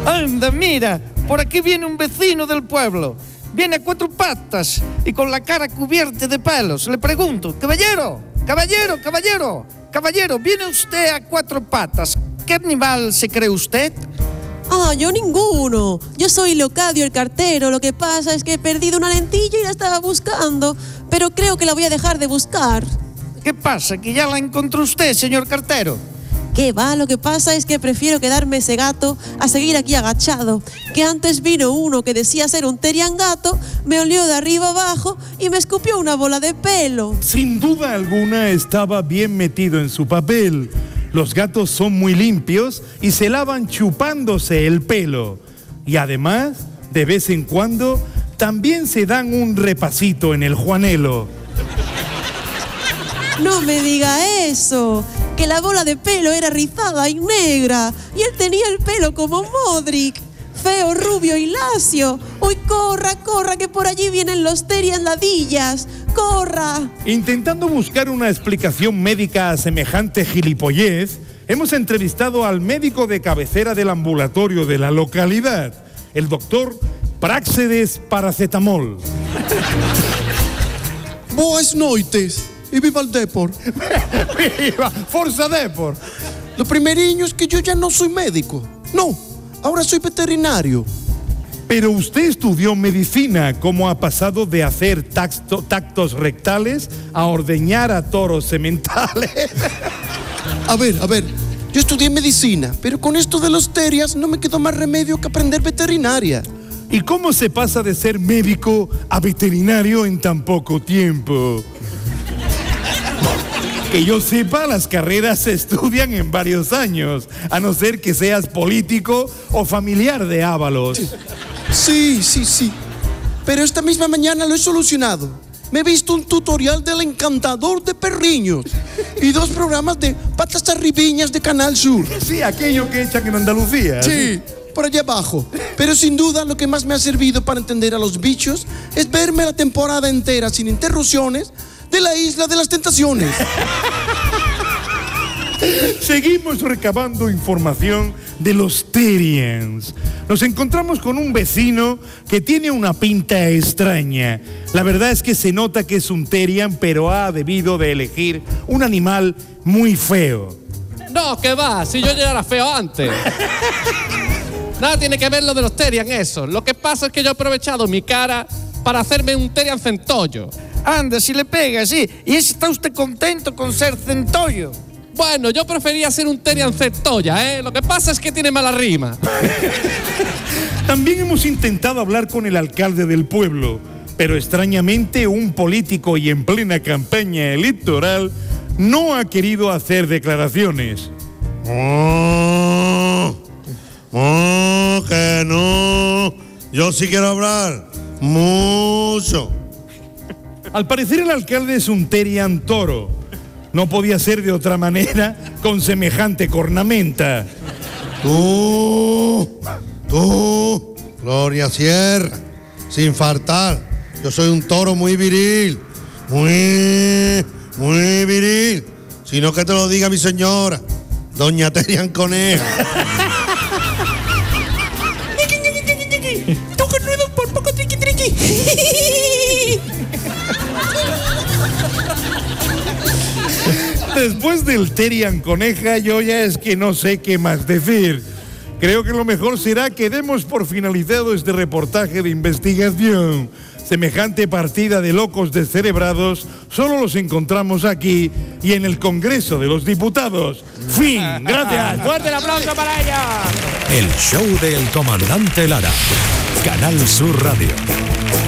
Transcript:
Anda, mira, por aquí viene un vecino del pueblo. Viene a 4 patas y con la cara cubierta de pelos. Le pregunto, caballero, ¿viene usted a 4 patas? ¿Qué animal se cree usted? Ah, yo ninguno. Yo soy Leocadio el cartero. Lo que pasa es que he perdido una lentilla y la estaba buscando, pero creo que la voy a dejar de buscar. ¿Qué pasa? ¿Que ya la encontró usted, señor cartero? ¿Qué va? Lo que pasa es que prefiero quedarme ese gato a seguir aquí agachado. Que antes vino uno que decía ser un Terrian gato, me olió de arriba abajo y me escupió una bola de pelo. Sin duda alguna estaba bien metido en su papel. Los gatos son muy limpios y se lavan chupándose el pelo. Y además, de vez en cuando, también se dan un repasito en el juanelo. No me diga eso, que la bola de pelo era rizada y negra y él tenía el pelo como Modric, feo, rubio y lacio. ¡Uy, corra, que por allí vienen los Terrian ladillas! ¡Corra! Intentando buscar una explicación médica a semejante gilipollez, hemos entrevistado al médico de cabecera del ambulatorio de la localidad, el doctor Práxedes Paracetamol. Boas noites y viva el Depor. ¡Viva! ¡Forza Depor! Lo primeriño es que yo ya no soy médico. No, ahora soy veterinario. Pero usted estudió medicina. ¿Cómo ha pasado de hacer tactos rectales a ordeñar a toros sementales? A ver, yo estudié medicina, pero con esto de los terias no me quedó más remedio que aprender veterinaria. ¿Y cómo se pasa de ser médico a veterinario en tan poco tiempo? Que yo sepa, las carreras se estudian en varios años, a no ser que seas político o familiar de Ábalos. Sí. Pero esta misma mañana lo he solucionado. Me he visto un tutorial del encantador de perriños y 2 programas de patas arribiñas de Canal Sur. Sí, aquello que echan en Andalucía. Sí, por allá abajo. Pero sin duda lo que más me ha servido para entender a los bichos es verme la temporada entera sin interrupciones de la Isla de las Tentaciones. Seguimos recabando información de los Terrians. Nos encontramos con un vecino que tiene una pinta extraña. La verdad es que se nota que es un Terrian, pero ha debido de elegir un animal muy feo. No, que va, si yo ya era feo antes. Nada tiene que ver lo de los Terrian, eso. Lo que pasa es que yo he aprovechado mi cara para hacerme un Terrian centollo. Anda, si le pega, sí. ¿Y está usted contento con ser centollo? Bueno, yo prefería ser un Terrian centolla, ¿eh? Lo que pasa es que tiene mala rima. También hemos intentado hablar con el alcalde del pueblo, pero extrañamente un político y en plena campaña electoral no ha querido hacer declaraciones. Que no. Yo sí quiero hablar. Mucho. Al parecer el alcalde es un Terrian toro. No podía ser de otra manera con semejante cornamenta. Tú, Gloria Sierra, sin faltar. Yo soy un toro muy viril. Muy viril. Sino que te lo diga mi señora, doña Terrian Coneja. ¡Tú que ruedo por poco triqui! Después del Terrian Coneja, yo ya es que no sé qué más decir. Creo que lo mejor será que demos por finalizado este reportaje de investigación. Semejante partida de locos descerebrados solo los encontramos aquí y en el Congreso de los Diputados. Fin. Gracias. ¡Fuerte el aplauso para ella! El show del comandante Lara. Canal Sur Radio.